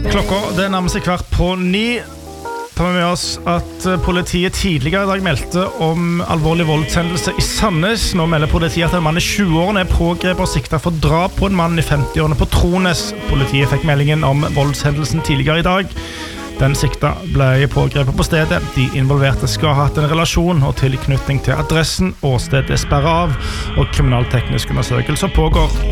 Klokka det nærmer seg kvart på 9. Tar vi med oss at politiet tidligere I dag meldte om alvorlig voldshendelse I Sandnes. Nå melder politiet at en mann I 20-årene pågrepet og siktet for drap på en mann I 50-årene på Trones. Politiet fikk meldingen om voldshendelsen tidligere I dag. Den sikta ble pågrepet på stedet. De involverte skal ha hatt en relasjon og tilknytning til adressen. Åstedet sperret av, og kriminalteknisk undersøkelse pågår.